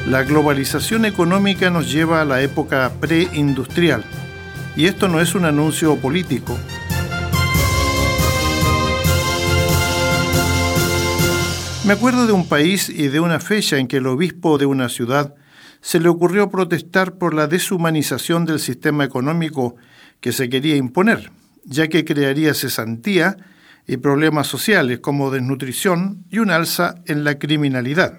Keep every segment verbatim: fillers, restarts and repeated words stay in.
La globalización económica nos lleva a la época preindustrial, y esto no es un anuncio político. Me acuerdo de un país y de una fecha en que el obispo de una ciudad se le ocurrió protestar por la deshumanización del sistema económico que se quería imponer, ya que crearía cesantía y problemas sociales como desnutrición y un alza en la criminalidad.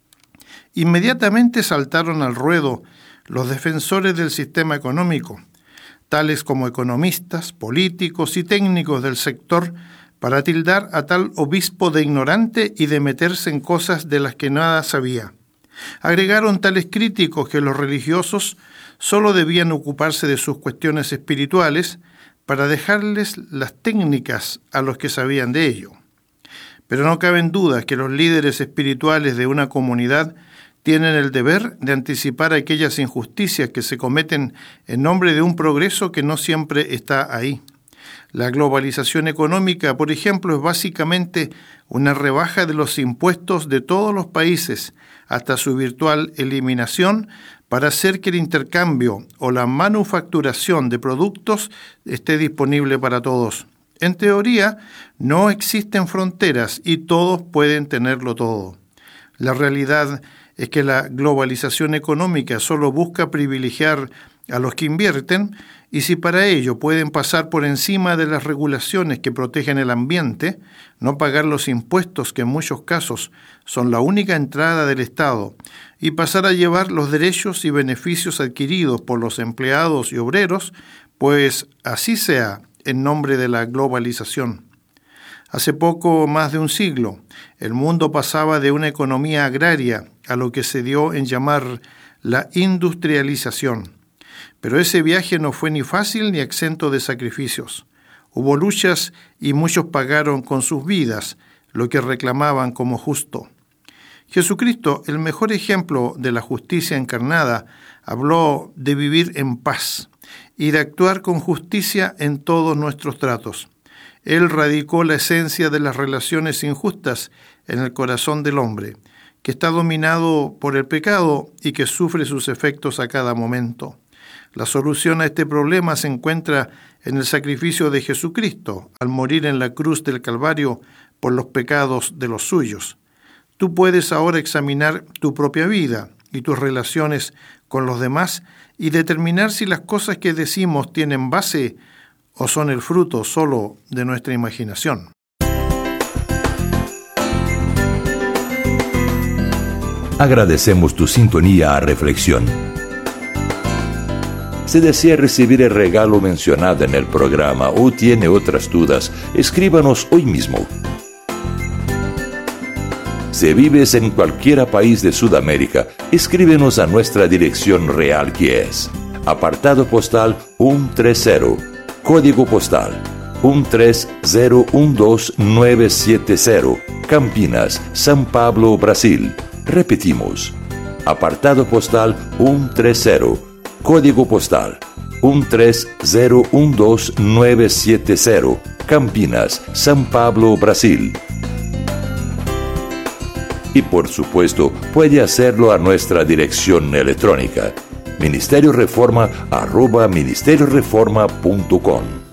Inmediatamente saltaron al ruedo los defensores del sistema económico, tales como economistas, políticos y técnicos del sector, para tildar a tal obispo de ignorante y de meterse en cosas de las que nada sabía. Agregaron tales críticos que los religiosos solo debían ocuparse de sus cuestiones espirituales para dejarles las técnicas a los que sabían de ello. Pero no caben dudas que los líderes espirituales de una comunidad tienen el deber de anticipar aquellas injusticias que se cometen en nombre de un progreso que no siempre está ahí. La globalización económica, por ejemplo, es básicamente una rebaja de los impuestos de todos los países hasta su virtual eliminación para hacer que el intercambio o la manufacturación de productos esté disponible para todos. En teoría, no existen fronteras y todos pueden tenerlo todo. La realidad es que la globalización económica solo busca privilegiar a los que invierten, y si para ello pueden pasar por encima de las regulaciones que protegen el ambiente, no pagar los impuestos que en muchos casos son la única entrada del Estado, y pasar a llevar los derechos y beneficios adquiridos por los empleados y obreros, pues así sea en nombre de la globalización. Hace poco más de un siglo, el mundo pasaba de una economía agraria a lo que se dio en llamar la industrialización. Pero ese viaje no fue ni fácil ni exento de sacrificios. Hubo luchas y muchos pagaron con sus vidas lo que reclamaban como justo. Jesucristo, el mejor ejemplo de la justicia encarnada, habló de vivir en paz y de actuar con justicia en todos nuestros tratos. Él radicó la esencia de las relaciones injustas en el corazón del hombre, que está dominado por el pecado y que sufre sus efectos a cada momento. La solución a este problema se encuentra en el sacrificio de Jesucristo, al morir en la cruz del Calvario por los pecados de los suyos. Tú puedes ahora examinar tu propia vida y tus relaciones con los demás y determinar si las cosas que decimos tienen base o son el fruto solo de nuestra imaginación. Agradecemos tu sintonía a Reflexión. Si desea recibir el regalo mencionado en el programa o tiene otras dudas, escríbanos hoy mismo. Si vives en cualquier país de Sudamérica, escríbenos a nuestra dirección real, que es apartado postal ciento treinta, código postal uno tres cero uno dos nueve siete cero, Campinas, São Paulo, Brasil. Repetimos, apartado postal ciento treinta, código postal uno tres cero uno dos nueve siete cero, Campinas, São Paulo, Brasil. Y por supuesto, puede hacerlo a nuestra dirección electrónica, ministerio reforma arroba ministerio reforma punto com.